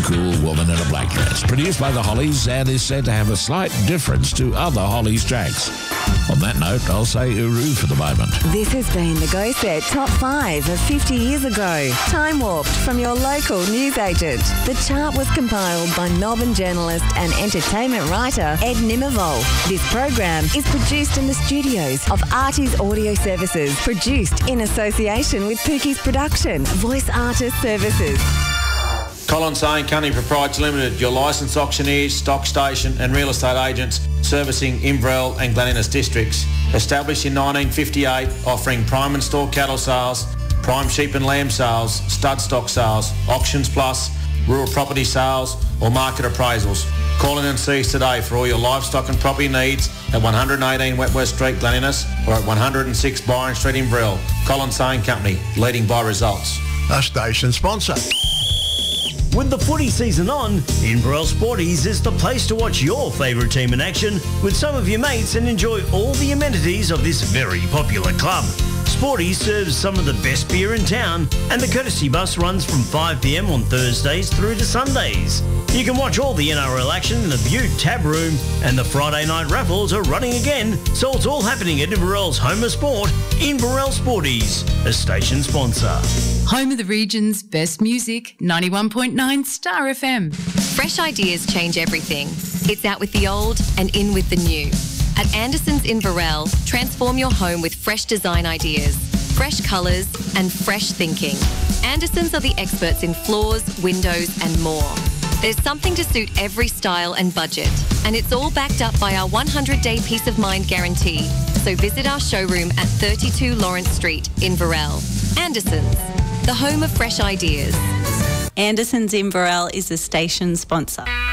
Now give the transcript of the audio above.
cool woman in a black dress. Produced by the Hollies and is said to have a slight difference to other Hollies tracks. On that note, I'll say Uru for the moment. This has been the Go Set Top 5 of 50 years ago. Time warped from your local newsagent. The chart was compiled by Melbourne journalist and entertainment writer Ed Nimmervoll. This program is produced in the studios of Artie's Audio Services. Produced in association with Pookie's Production. Voice Artist Services. Collins Saying Company Proprietary Limited, your licensed auctioneers, stock station and real estate agents servicing Inverell and Glen Innes districts. Established in 1958, offering prime and store cattle sales, prime sheep and lamb sales, stud stock sales, auctions plus, rural property sales or market appraisals. Call in and see us today for all your livestock and property needs at 118 Wentworth Street, Glen Innes, or at 106 Byron Street, Inverell. Collins Saying Company, leading by results. A station sponsor. With the footy season on, Inverell Sporties is the place to watch your favourite team in action with some of your mates and enjoy all the amenities of this very popular club. Sporties serves some of the best beer in town and the courtesy bus runs from 5 p.m. on Thursdays through to Sundays. You can watch all the NRL action in the View Tab Room and the Friday night raffles are running again, so it's all happening at Inverell's home of sport, Inverell Sporties, a station sponsor. Home of the region's best music, 91.9 Star FM. Fresh ideas change everything. It's out with the old and in with the new. At Anderson's Inverell, transform your home with fresh design ideas, fresh colours and fresh thinking. Anderson's are the experts in floors, windows and more. There's something to suit every style and budget, and it's all backed up by our 100-day peace of mind guarantee. So visit our showroom at 32 Lawrence Street, Inverell. Anderson's, the home of fresh ideas. Anderson's Inverell is a station sponsor.